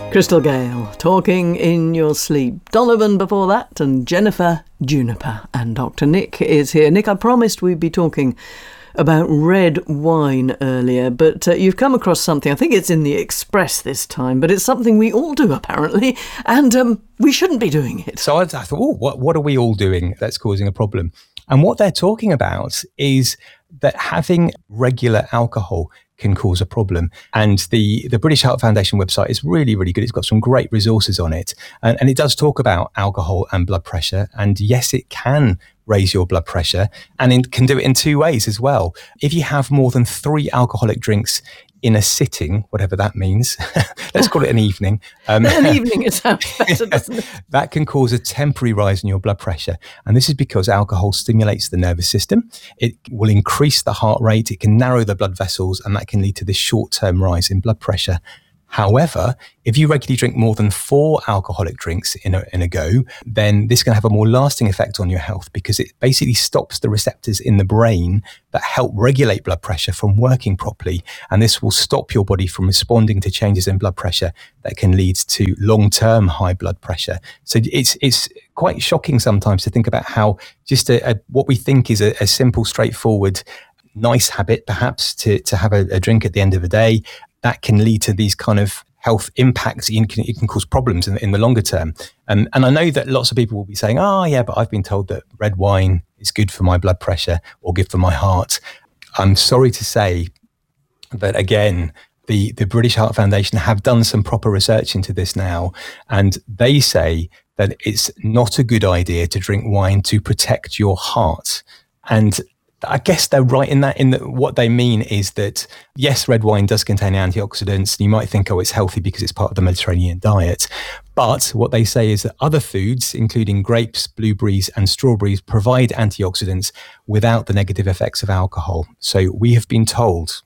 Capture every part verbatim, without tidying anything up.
Crystal Gale, Talking in Your Sleep. Donovan before that, and Jennifer Juniper. And Doctor Nick is here. Nick, I promised we'd be talking about red wine earlier, but uh, you've come across something. I think it's in the Express this time, but it's something we all do apparently, and um, we shouldn't be doing it. So I, I thought, oh, what, what are we all doing that's causing a problem? And what they're talking about is that having regular alcohol can cause a problem. And the, the British Heart Foundation website is really, really good. It's got some great resources on it. And, and it does talk about alcohol and blood pressure. And yes, it can raise your blood pressure, and it can do it in two ways as well. If you have more than three alcoholic drinks in a sitting, whatever that means, let's call it an evening. Um, an evening, it sounds better, doesn't it? That can cause a temporary rise in your blood pressure. And this is because alcohol stimulates the nervous system. It will increase the heart rate. It can narrow the blood vessels, and that can lead to this short-term rise in blood pressure. However, if you regularly drink more than four alcoholic drinks in a, in a go, then this can have a more lasting effect on your health, because it basically stops the receptors in the brain that help regulate blood pressure from working properly. And this will stop your body from responding to changes in blood pressure that can lead to long-term high blood pressure. So it's it's quite shocking sometimes to think about how just a, a, what we think is a, a simple, straightforward, nice habit, perhaps, to, to have a, a drink at the end of the day, that can lead to these kind of health impacts. It can, it can cause problems in, in the longer term. Um, and I know that lots of people will be saying, oh, yeah, but I've been told that red wine is good for my blood pressure or good for my heart. I'm sorry to say that, again, the, the British Heart Foundation have done some proper research into this now, and they say that it's not a good idea to drink wine to protect your heart. And I guess they're right in that, in that what they mean is that, yes, red wine does contain antioxidants. You might think, oh, it's healthy because it's part of the Mediterranean diet. But what they say is that other foods, including grapes, blueberries and strawberries, provide antioxidants without the negative effects of alcohol. So we have been told.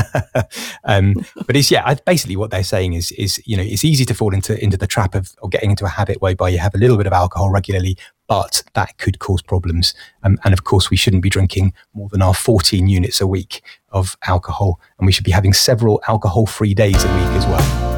um, but it's, yeah, I, basically what they're saying is, is, you know, it's easy to fall into, into the trap of, of getting into a habit whereby you have a little bit of alcohol regularly, but that could cause problems. Um, and of course, we shouldn't be drinking more than our fourteen units a week of alcohol. And we should be having several alcohol-free days a week as well.